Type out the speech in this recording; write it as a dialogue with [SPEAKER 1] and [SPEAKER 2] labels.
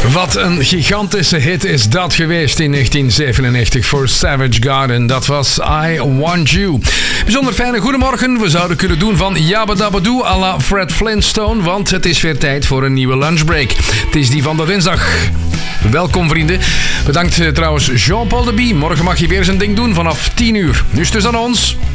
[SPEAKER 1] Wat een gigantische hit is dat geweest in 1997 voor Savage Garden. Dat was I Want You. Bijzonder fijne goedemorgen. We zouden kunnen doen van Yabba Dabba Doo à la Fred Flintstone, want het is weer tijd voor een nieuwe lunchbreak. Het is die van de dinsdag. Welkom vrienden. Bedankt trouwens Jean-Paul de Bie. Morgen mag je weer zijn ding doen vanaf 10 uur. Nu is het dus aan ons.